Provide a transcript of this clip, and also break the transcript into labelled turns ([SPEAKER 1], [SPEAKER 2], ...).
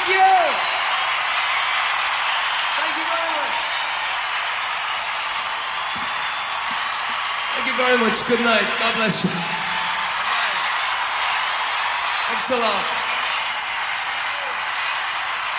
[SPEAKER 1] Thank you. Thank you very much. Thank you very much. Good night. God bless you. Thanks a lot.